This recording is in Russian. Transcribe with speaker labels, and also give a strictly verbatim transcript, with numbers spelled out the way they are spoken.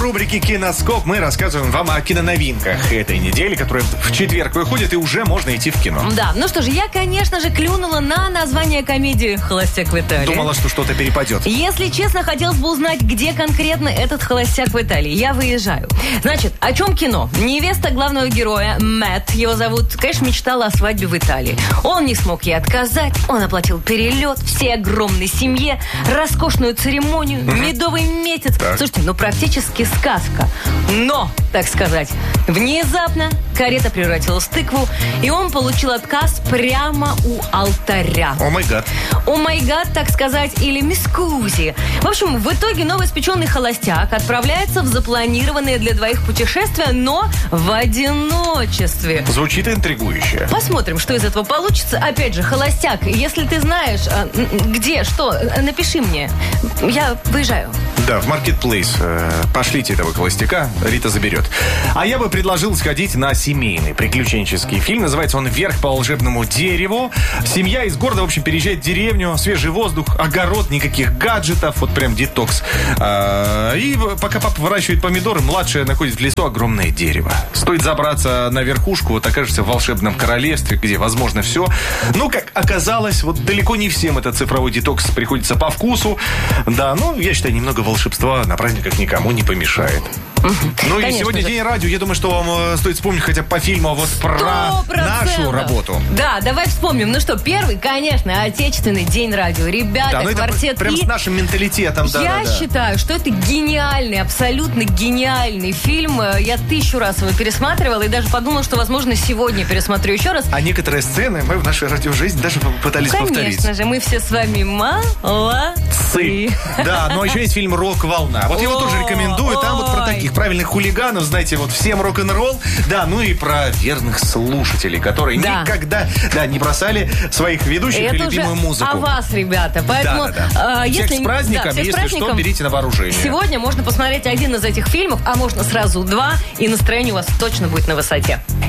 Speaker 1: рубрике «Киноскоп» мы рассказываем вам о киноновинках этой недели, которые в четверг выходят, и уже можно идти в кино.
Speaker 2: Да, ну что же, я, конечно же, клюнула на название комедии «Холостяк в Италии».
Speaker 1: Думала, что что-то перепадет.
Speaker 2: Если честно, хотелось бы узнать, где конкретно этот холостяк в Италии. Я выезжаю. Значит, о чем кино? Невеста главного героя, Мэтт, его зовут, конечно, мечтала о свадьбе в Италии. Он не смог ей отказать, он оплатил перелет, всей огромной семье, роскошную церемонию, медовый месяц.
Speaker 1: Так.
Speaker 2: Слушайте, ну практически сказка. Но, так сказать, внезапно карета превратилась в тыкву, и он получил отказ прямо у алтаря.
Speaker 1: О май гад.
Speaker 2: О май гад, так сказать, или мискузи. В общем, в итоге новоиспеченный холостяк отправляется в запланированное для двоих путешествие, но в одиночестве.
Speaker 1: Звучит интригующе.
Speaker 2: Посмотрим, что из этого получится. Опять же, холостяк, если ты знаешь, где, что, напиши мне. Я выезжаю.
Speaker 1: Да, в Marketplace. Э, пошлите этого холостяка, Рита заберет. А я бы предложил сходить на семейный приключенческий фильм. Называется он «Вверх по волшебному дереву». Семья из города, в общем, переезжает в деревню. Свежий воздух, огород, никаких гаджетов. Вот прям детокс. А, и пока папа выращивает помидоры, младшая находит в лесу огромное дерево. Стоит забраться на верхушку, вот окажешься в волшебном королевстве, где возможно все. Ну, как оказалось, вот далеко не всем этот цифровой детокс приходится по вкусу. Да, ну, я считаю, немного волшебства на праздниках никому не помешает. Ну и сегодня день радио. Я думаю, что вам э, стоит вспомнить хотя бы по фильму вот про нашу работу.
Speaker 2: Да, давай вспомним. Ну что, первый, конечно, отечественный день радио. Ребята,
Speaker 1: да, ну
Speaker 2: квартет
Speaker 1: прям
Speaker 2: И.
Speaker 1: с нашим менталитетом. Да,
Speaker 2: Я
Speaker 1: да, да.
Speaker 2: считаю, что это гениальный, абсолютно гениальный фильм. Я тысячу раз его пересматривала и даже подумала, что, возможно, сегодня пересмотрю еще раз.
Speaker 1: А некоторые сцены мы в нашей радиожизни даже пытались
Speaker 2: Конечно
Speaker 1: повторить.
Speaker 2: Конечно же, мы все с вами молодцы.
Speaker 1: Да, но еще есть фильм «Рок-волна». Вот его
Speaker 2: О,
Speaker 1: тоже рекомендую. Там вот про
Speaker 2: ой.
Speaker 1: таких правильных хулиганов, знаете, вот всем рок-н-ролл. Да, ну и про верных слушателей, которые
Speaker 2: Да.
Speaker 1: никогда да, не бросали своих ведущих
Speaker 2: Это
Speaker 1: и любимую
Speaker 2: уже
Speaker 1: музыку.
Speaker 2: о вас, ребята. Поэтому,
Speaker 1: Да, да, да.
Speaker 2: э,
Speaker 1: Всех
Speaker 2: если,
Speaker 1: с праздником,
Speaker 2: да, всех с
Speaker 1: если
Speaker 2: праздником.
Speaker 1: что, берите на вооружение.
Speaker 2: Сегодня можно посмотреть один из этих фильмов, а можно сразу два, и настроение у вас точно будет на высоте.